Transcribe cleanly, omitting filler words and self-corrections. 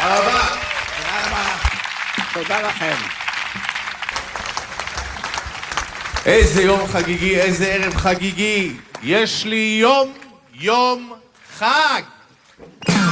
רבה. תודה רבה. תודה לכם. איזה יום חגיגי, איזה ערב חגיגי. יש לי יום חג.